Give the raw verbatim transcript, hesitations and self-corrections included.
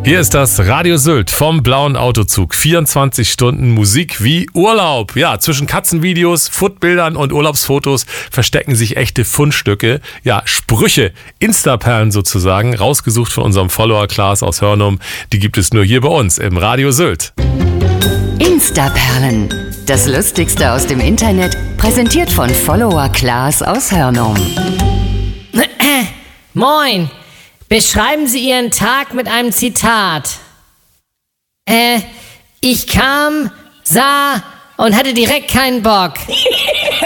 Hier ist das Radio Sylt vom Blauen Autozug. vierundzwanzig Stunden Musik wie Urlaub. Ja, zwischen Katzenvideos, Footbildern und Urlaubsfotos verstecken sich echte Fundstücke. Ja, Sprüche, Instaperlen sozusagen, rausgesucht von unserem Follower Klaas aus Hörnum. Die gibt es nur hier bei uns im Radio Sylt. Instaperlen. Das Lustigste aus dem Internet, präsentiert von Follower Klaas aus Hörnum. Moin! Beschreiben Sie Ihren Tag mit einem Zitat. Äh, ich kam, sah und hatte direkt keinen Bock.